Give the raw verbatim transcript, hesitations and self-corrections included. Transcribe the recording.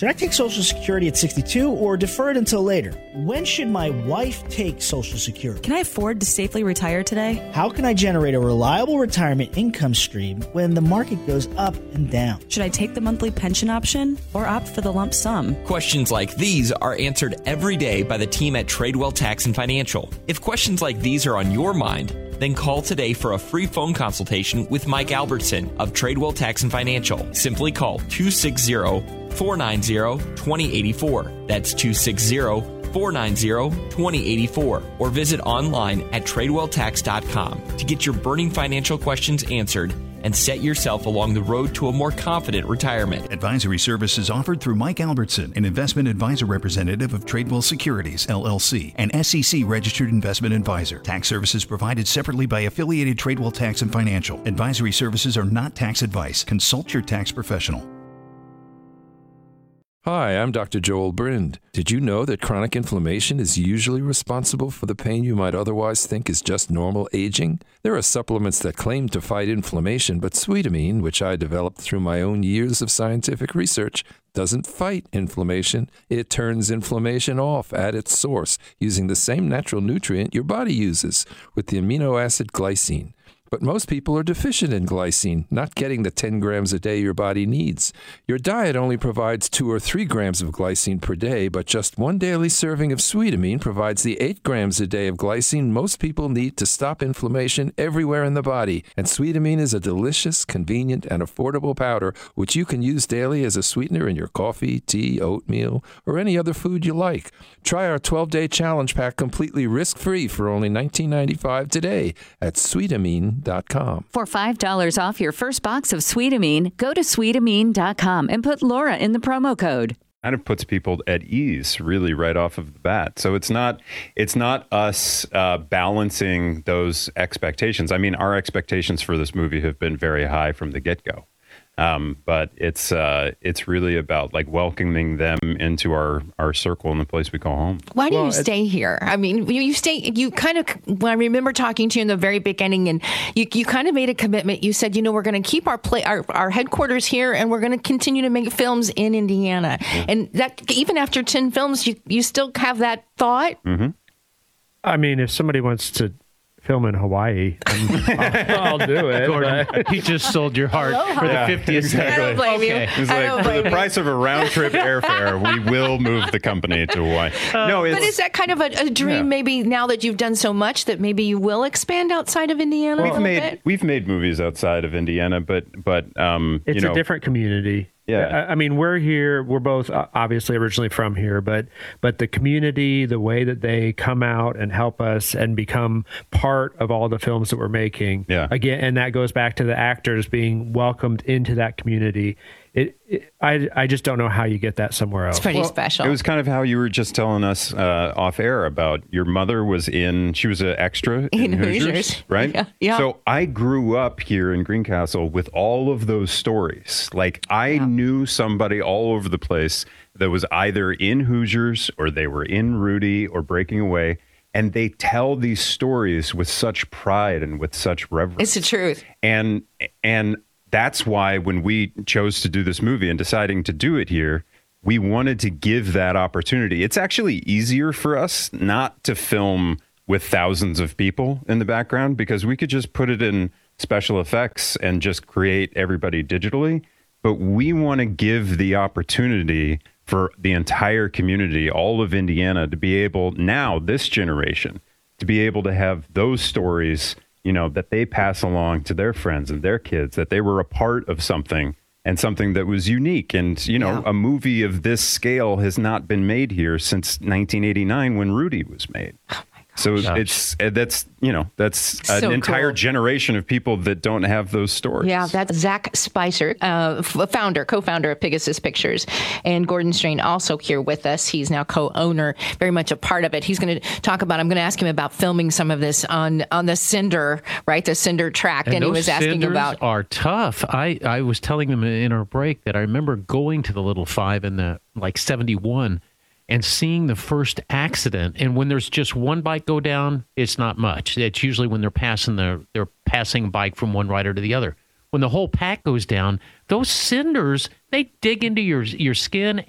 Should I take Social Security at sixty-two or defer it until later? When should my wife take Social Security? Can I afford to safely retire today? How can I generate a reliable retirement income stream when the market goes up and down? Should I take the monthly pension option or opt for the lump sum? Questions like these are answered every day by the team at Tradewell Tax and Financial. If questions like these are on your mind, then call today for a free phone consultation with Mike Albertson of Tradewell Tax and Financial. Simply call two six zero, four nine zero, two zero eight four. That's two six zero, four nine zero, two zero eight four. Or visit online at tradewell tax dot com to get your burning financial questions answered and set yourself along the road to a more confident retirement. Advisory services offered through Mike Albertson, an investment advisor representative of Tradewell Securities, L L C, an S E C-registered investment advisor. Tax services provided separately by affiliated Tradewell Tax and Financial. Advisory services are not tax advice. Consult your tax professional. Hi, I'm Doctor Joel Brind. Did you know that chronic inflammation is usually responsible for the pain you might otherwise think is just normal aging? There are supplements that claim to fight inflammation, but Sweetamine, which I developed through my own years of scientific research, doesn't fight inflammation. It turns inflammation off at its source using the same natural nutrient your body uses with the amino acid glycine. But most people are deficient in glycine, not getting the ten grams a day your body needs. Your diet only provides two or three grams of glycine per day, but just one daily serving of Sweetamine provides the eight grams a day of glycine most people need to stop inflammation everywhere in the body. And Sweetamine is a delicious, convenient, and affordable powder which you can use daily as a sweetener in your coffee, tea, oatmeal, or any other food you like. Try our twelve-day challenge pack completely risk-free for only nineteen ninety-five dollars today at Sweetamine dot com. For five dollars off your first box of Sweetamine, go to Sweetamine dot com and put Laura in the promo code. Kind of puts people at ease really right off of the bat. So it's not it's not us uh, balancing those expectations. I mean, our expectations for this movie have been very high from the get-go. Um, but it's uh, it's really about like welcoming them into our, our circle and the place we call home. Why do well, you stay here? I mean, you, you stay, you kind of, when I remember talking to you in the very beginning and you, you kind of made a commitment. You said, you know, we're going to keep our play, our, our headquarters here and we're going to continue to make films in Indiana. Mm-hmm. And that even after ten films, you, you still have that thought? Mm-hmm. I mean, if somebody wants to film in Hawaii, I'll, I'll do it. Gordon, he just sold your heart Aloha. for the Yeah, fiftieth. exactly. I don't blame Okay. you. It's I like, don't for blame the you. price of a round-trip airfare, we will move the company to Hawaii. No, it's, But is that kind of a, a dream Yeah. maybe now that you've done so much that maybe you will expand outside of Indiana a we've little made bit? we've made movies outside of Indiana, but but um, It's you know, a different community. Yeah. I, I mean, we're here. We're both uh, obviously originally from here, but but the community, the way that they come out and help us and become part of all the films that we're making. Yeah. Again, and that goes back to the actors being welcomed into that community. It, it I I just don't know how you get that somewhere else. It's pretty Well, special. It was kind of how you were just telling us uh, off air about your mother was in, she was an extra in, In Hoosiers, Hoosiers. right? Yeah, yeah. So I grew up here in Greencastle with all of those stories. Like I Yeah. knew somebody all over the place that was either in Hoosiers or they were in Rudy or Breaking Away. And they tell these stories with such pride and with such reverence. It's the truth. And and that's why when we chose to do this movie and deciding to do it here, we wanted to give that opportunity. It's actually easier for us not to film with thousands of people in the background because we could just put it in special effects and just create everybody digitally. But we want to give the opportunity for the entire community, all of Indiana, to be able now, this generation, to be able to have those stories, you know, that they pass along to their friends and their kids, that they were a part of something and something that was unique. And, you know, Yeah. a movie of this scale has not been made here since nineteen eighty-nine when Rudy was made. So Gosh. it's uh, that's you know that's an So entire cool. generation of people that don't have those stories. Yeah, that's Zach Spicer, uh, f- founder, co-founder of Pegasus Pictures, and Gordon Strain also here with us. He's now co-owner, very much a part of it. He's going to talk about. I'm going to ask him about filming some of this on on the Cinder, right? The Cinder track, and, And he those was asking cinders about. are tough. I, I was telling them in our break that I remember going to the Little Five in the like seventy-one and seeing the first accident. And when there's just one bike go down, it's not much. It's usually when they're passing the they're passing a bike from one rider to the other. When the whole pack goes down, those cinders, they dig into your your skin